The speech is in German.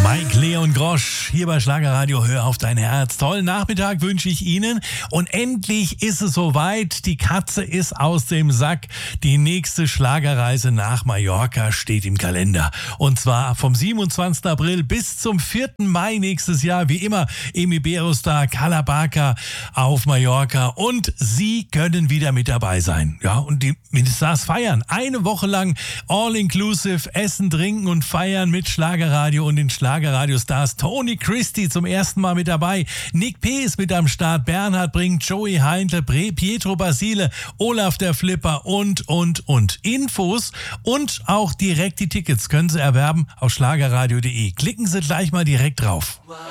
Mike Leon Grosch hier bei Schlagerradio, hör auf dein Herz. Tollen Nachmittag wünsche ich Ihnen. Und endlich ist es soweit. Die Katze ist aus dem Sack. Die nächste Schlagerreise nach Mallorca steht im Kalender. Und zwar vom 27. April bis zum 4. Mai nächstes Jahr. Wie immer im Iberostar Calabaca auf Mallorca. Und Sie können wieder mit dabei sein. Ja, und die Stars feiern. Eine Woche lang all-inclusive Essen, Trinken und Feiern mit Schlagerradio und den Schlagerradio-Stars. Tony Christie zum ersten Mal mit dabei. Nick P. ist mit am Start. Bernhard Brink, Joey Heintle, Pietro Basile, Olaf der Flipper und. Infos und auch direkt die Tickets können Sie erwerben auf schlagerradio.de. Klicken Sie gleich mal direkt drauf.